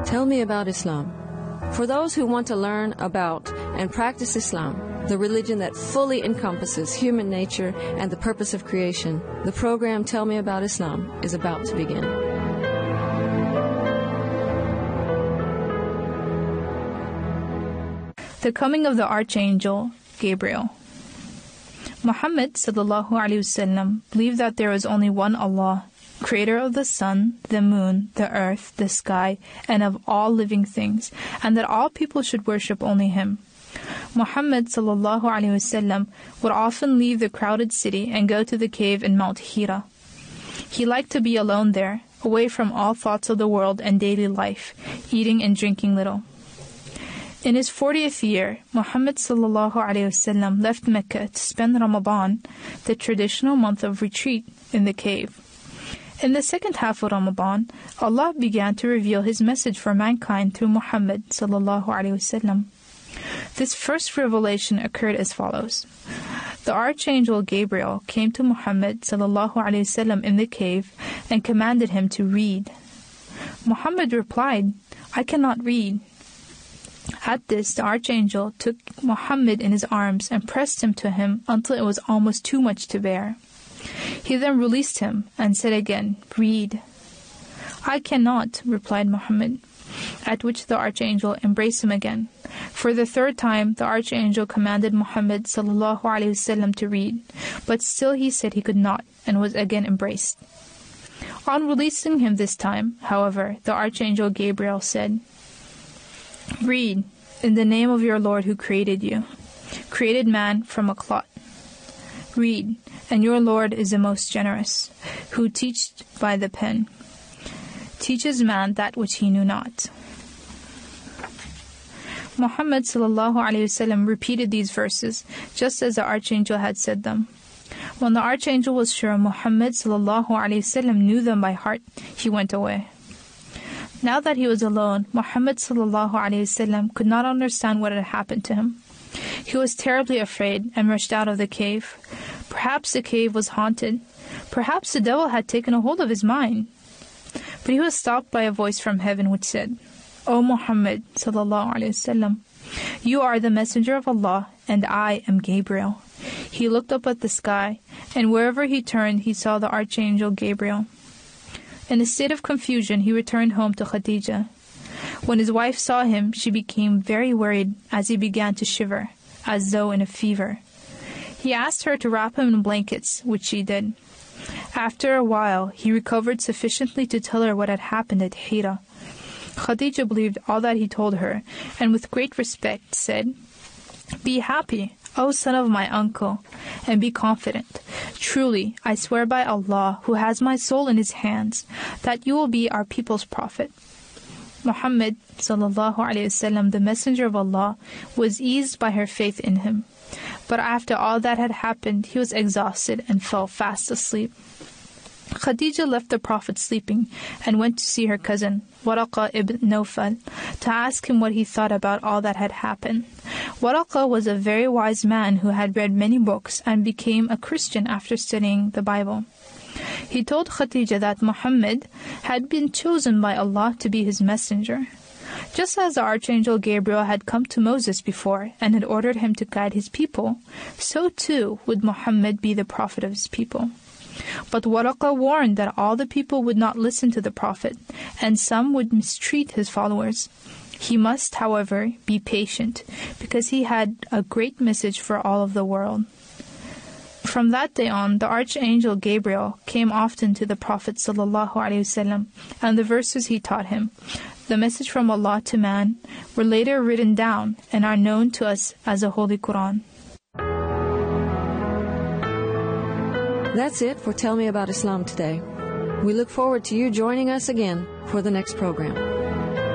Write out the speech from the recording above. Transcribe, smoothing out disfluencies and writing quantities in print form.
Tell me about Islam. For those who want to learn about and practice Islam, the religion that fully encompasses human nature and the purpose of creation, the program Tell Me About Islam is about to begin. The coming of the Archangel Gabriel. Muhammad sallallahu alaihi wasallam believed that there was only one Allah, creator of the sun, the moon, the earth, the sky, and of all living things, and that all people should worship only Him. Muhammad sallallahu alaihi wasallam would often leave the crowded city and go to the cave in Mount Hira. He liked to be alone there, away from all thoughts of the world and daily life, eating and drinking little. In his 40th year, Muhammad sallallahu alaihi wasallam left Mecca to spend Ramadan, the traditional month of retreat, in the cave. In the second half of Ramadan, Allah began to reveal His message for mankind through Muhammad sallallahu alaihi wasallam. This first revelation occurred as follows. The Archangel Gabriel came to Muhammad sallallahu alaihi wasallam in the cave and commanded him to read. Muhammad replied, "I cannot read." At this, the Archangel took Muhammad in his arms and pressed him to him until it was almost too much to bear. He then released him and said again, "Read." "I cannot," replied Muhammad, at which the Archangel embraced him again. For the third time, the Archangel commanded Muhammad sallallahu alaihi wasallam to read, but still he said he could not and was again embraced. On releasing him this time, however, the Archangel Gabriel said, "Read, in the name of your Lord who created you, created man from a clot. Read, and your Lord is the most generous, who teaches by the pen, teaches man that which he knew not." Muhammad sallallahu alaihi wasallam repeated these verses, just as the Archangel had said them. When the Archangel was sure Muhammad sallallahu alaihi wasallam knew them by heart, he went away. Now that he was alone, Muhammad sallallahu alaihi wasallam could not understand what had happened to him. He was terribly afraid and rushed out of the cave. Perhaps the cave was haunted. Perhaps the devil had taken a hold of his mind. But he was stopped by a voice from heaven which said, "O Muhammad sallallahu alaihi wasallam, you are the messenger of Allah, and I am Gabriel." He looked up at the sky, and wherever he turned, he saw the Archangel Gabriel. In a state of confusion, he returned home to Khadija. When his wife saw him, she became very worried as he began to shiver, as though in a fever. He asked her to wrap him in blankets, which she did. After a while, he recovered sufficiently to tell her what had happened at Hira. Khadija believed all that he told her, and with great respect said, "Be happy, O son of my uncle, and be confident. Truly, I swear by Allah, who has my soul in His hands, that you will be our people's prophet." Muhammad sallallahu alaihi wasallam, the messenger of Allah, was eased by her faith in him. But after all that had happened, he was exhausted and fell fast asleep. Khadija left the Prophet sleeping and went to see her cousin, Waraqa ibn Nawfal, to ask him what he thought about all that had happened. Waraqa was a very wise man who had read many books and became a Christian after studying the Bible. He told Khadija that Muhammad had been chosen by Allah to be his messenger. Just as the Archangel Gabriel had come to Moses before and had ordered him to guide his people, so too would Muhammad be the prophet of his people. But Waraqa warned that all the people would not listen to the Prophet, and some would mistreat his followers. He must, however, be patient, because he had a great message for all of the world. From that day on, the Archangel Gabriel came often to the Prophet ﷺ, and the verses he taught him, the message from Allah to man, were later written down and are known to us as the Holy Quran. That's it for Tell Me About Islam today. We look forward to you joining us again for the next program.